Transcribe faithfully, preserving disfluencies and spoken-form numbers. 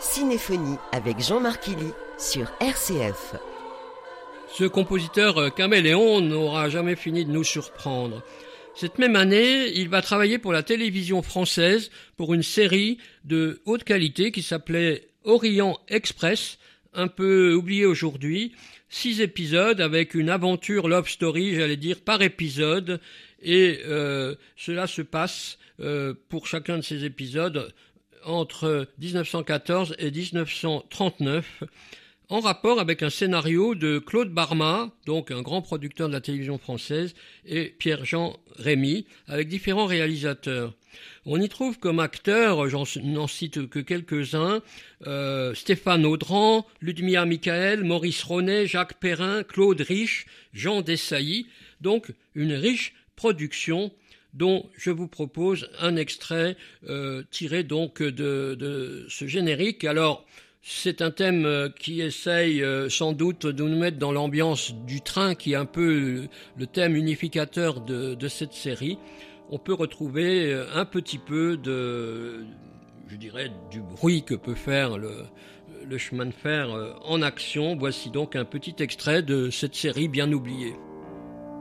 Cinéphonie avec Jean-Marc Illy sur R C F. Ce compositeur caméléon n'aura jamais fini de nous surprendre. Cette même année, il va travailler pour la télévision française pour une série de haute qualité qui s'appelait Orient Express, un peu oubliée aujourd'hui. Six épisodes avec une aventure love story, j'allais dire, par épisode. Et euh, cela se passe euh, pour chacun de ces épisodes entre dix-neuf cent quatorze et dix-neuf cent trente-neuf, en rapport avec un scénario de Claude Barma, donc un grand producteur de la télévision française, et Pierre-Jean Rémy, avec différents réalisateurs. On y trouve comme acteurs, j'en n'en cite que quelques-uns, euh, Stéphane Audran, Ludmilla Michael, Maurice Ronet, Jacques Perrin, Claude Rich, Jean Dessailly, donc une riche production dont je vous propose un extrait euh, tiré donc de, de ce générique. Alors, c'est un thème qui essaye euh, sans doute de nous mettre dans l'ambiance du train, qui est un peu le thème unificateur de, de cette série. On peut retrouver un petit peu de, je dirais, du bruit que peut faire le, le chemin de fer en action. Voici donc un petit extrait de cette série bien oubliée.